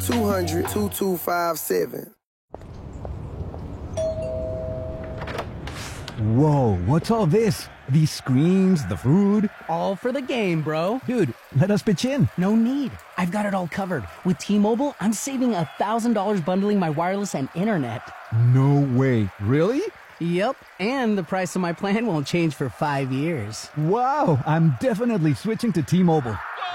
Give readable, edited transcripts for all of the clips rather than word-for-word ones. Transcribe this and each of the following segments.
800-200-2257. Whoa, what's all this? These screens, the food? All for the game, bro. Dude, let us pitch in. No need. I've got it all covered. With T-Mobile, I'm saving $1,000 bundling my wireless and internet. No way. Really? Yep, and the price of my plan won't change for 5 years. Wow, I'm definitely switching to T-Mobile.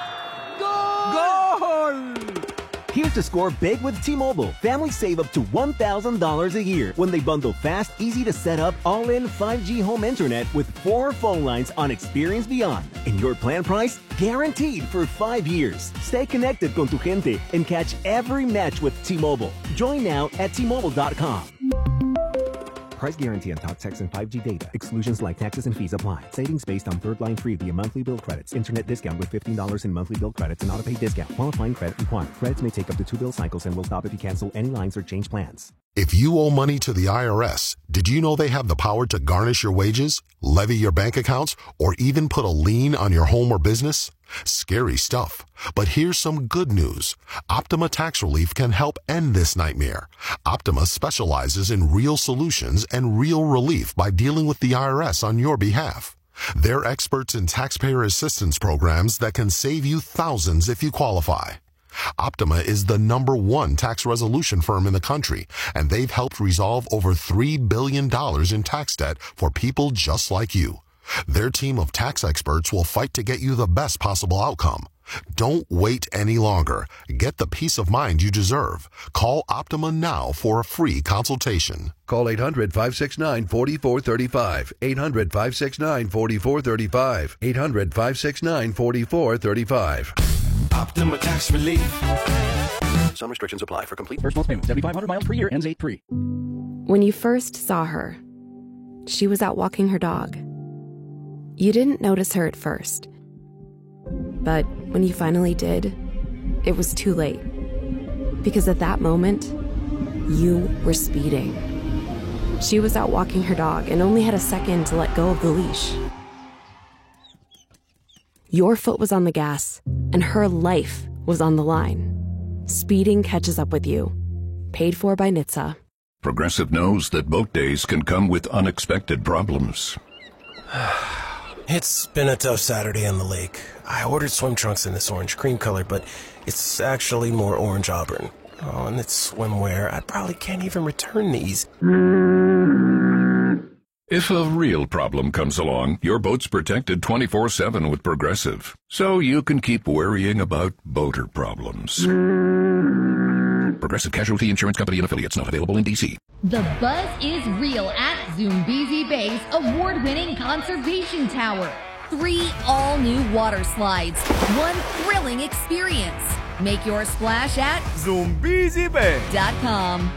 Goal! Here's to score big with T-Mobile. Families save up to $1,000 a year when they bundle fast, easy to set up, all-in 5G home internet with 4 phone lines on Experience Beyond. And your plan price? Guaranteed for 5 years. Stay connected con tu gente and catch every match with T-Mobile. Join now at T-Mobile.com. Price guarantee on talk, text, and 5G data. Exclusions like taxes and fees apply. Savings based on third line free via monthly bill credits. Internet discount with $15 in monthly bill credits and auto-pay discount. Qualifying credit required. Credits may take up to 2 bill cycles and will stop if you cancel any lines or change plans. If you owe money to the IRS, did you know they have the power to garnish your wages, levy your bank accounts, or even put a lien on your home or business? Scary stuff. But here's some good news. Optima Tax Relief can help end this nightmare. Optima specializes in real solutions and real relief by dealing with the IRS on your behalf. They're experts in taxpayer assistance programs that can save you thousands if you qualify. Optima is the #1 tax resolution firm in the country, and they've helped resolve over $3 billion in tax debt for people just like you. Their team of tax experts will fight to get you the best possible outcome. Don't wait any longer. Get the peace of mind you deserve. Call Optima now for a free consultation. Call 800-569-4435. 800-569-4435. 800-569-4435. Optima Tax Relief. Some restrictions apply. For complete first month's payment. 7,500 miles per year. Ends 8/3. When you first saw her, she was out walking her dog. You didn't notice her at first. But when you finally did, it was too late. Because at that moment, you were speeding. She was out walking her dog and only had a second to let go of the leash. Your foot was on the gas, and her life was on the line. Speeding catches up with you. Paid for by NHTSA. Progressive knows that boat days can come with unexpected problems. It's been a tough Saturday on the lake. I ordered swim trunks in this orange cream color, but it's actually more orange auburn. Oh, and it's swimwear. I probably can't even return these. If a real problem comes along, your boat's protected 24/7 with Progressive, so you can keep worrying about boater problems. Progressive Casualty Insurance Company and affiliates, not available in D.C. The buzz is real at Zoombezi Bay's award-winning conservation tower. 3 all-new water slides, 1 thrilling experience. Make your splash at ZoombeziBay.com.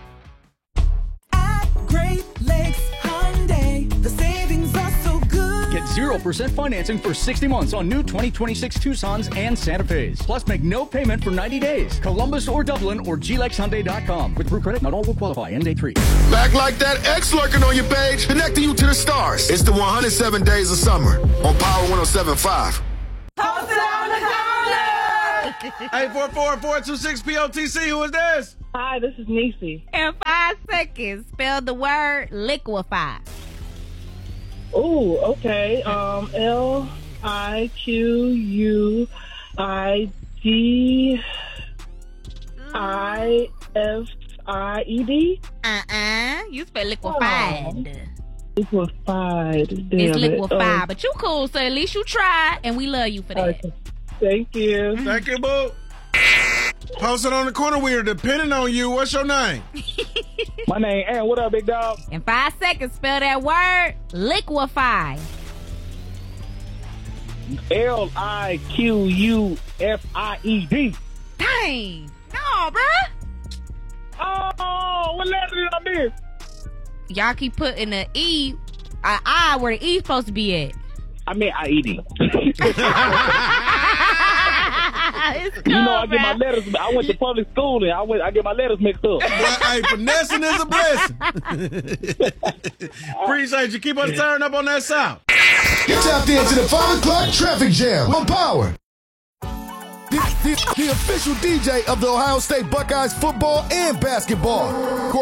At Great Lakes Hyundai, the savings are so good. Get 0% financing for 60 months on new 2026 Tucsons and Santa Fe's. Plus, make no payment for 90 days. Columbus or Dublin or GLEXHyundai.com. With Brew Credit, not all will qualify. End date 3. Back like that X lurking on your page, connecting you to the stars. It's the 107 Days of Summer on Power 107.5. Post it on the corner. 844-426-POTC. Who is this? Hi, this is Niecy. In 5 seconds, spell the word liquefy. Oh, okay. Liquidified. You spell liquefied. Liquefied. It's liquefied, but you cool, so at least you tried, and we love you for that. Okay. Thank you. Thank you, boo. Post it on the corner. We are depending on you. What's your name? My name Aaron. What up, big dog? In 5 seconds, spell that word liquefy. Liquufied. Dang. No, bruh. Oh, what letter did I miss? Y'all keep putting the E, I where the E supposed to be at. I meant IED. It's cool, you know, I get man. my letters. I went to public school and I get my letters mixed up. Hey, finessing is a blessing. Appreciate you. Keep us turning up on that sound. You're tapped into the 5 o'clock traffic jam on Power. The official DJ of the Ohio State Buckeyes football and basketball.